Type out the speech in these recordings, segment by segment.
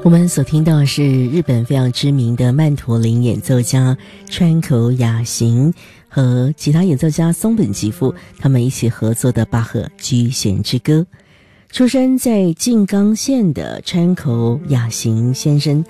我们所听到的是日本非常知名的曼陀林演奏家川口雅行和吉他演奏家松本吉夫他们一起合作的巴赫 G 弦之歌。出生在静冈县的川口雅行先生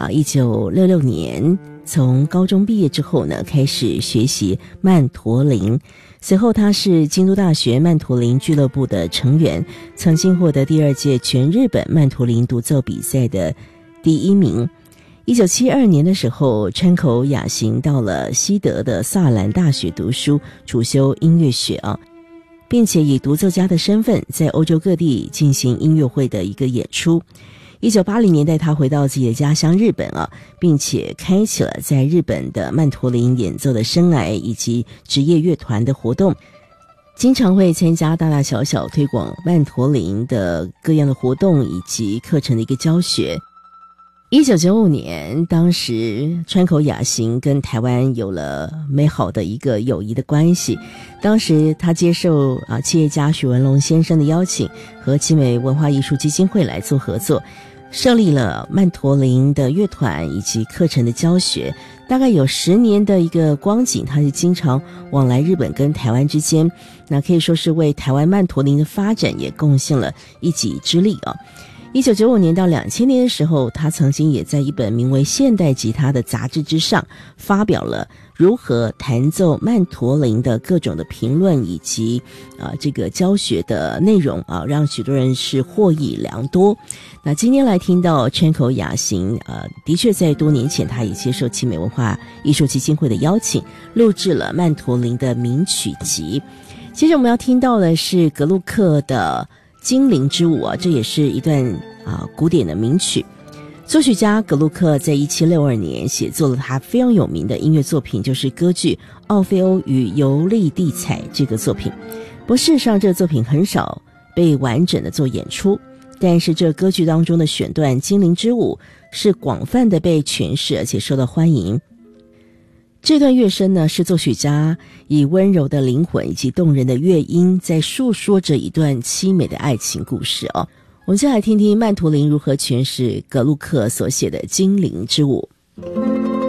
1966年从高中毕业之后呢，开始学习曼陀林。随后他是京都大学曼陀林俱乐部的成员，曾经获得第2届全日本曼陀林独奏比赛的第1名。1972年的时候，川口雅行到了西德的萨兰大学读书，主修音乐学并且以独奏家的身份在欧洲各地进行音乐会的一个演出。1980年代他回到自己的家乡日本并且开启了在日本的曼陀林演奏的生涯以及职业乐团的活动，经常会参加大大小小推广曼陀林的各样的活动以及课程的一个教学。1995年，当时川口雅行跟台湾有了美好的一个友谊的关系。当时他接受企业家许文龙先生的邀请，和奇美文化艺术基金会来做合作，设立了曼陀林的乐团以及课程的教学。大概有10年的一个光景，他是经常往来日本跟台湾之间，那可以说是为台湾曼陀林的发展也贡献了一己之力1995年到2000年的时候，他曾经也在一本名为《现代吉他》的杂志之上发表了如何弹奏曼陀林的各种的评论以及这个教学的内容让许多人是获益良多。那今天来听到川口雅行的确在多年前他也接受奇美文化艺术基金会的邀请，录制了曼陀林的名曲集。接着我们要听到的是格鲁克的精灵之舞这也是一段古典的名曲。作曲家格鲁克在1762年写作了他非常有名的音乐作品，就是歌剧《奥菲欧与尤利蒂采》这个作品。不过事实上这个作品很少被完整的做演出，但是这歌剧当中的选段《精灵之舞》是广泛的被诠释而且受到欢迎。这段乐声呢，是作曲家以温柔的灵魂以及动人的乐音在述说着一段凄美的爱情故事我们先来听听曼陀林如何诠释格鲁克所写的《精灵之舞》。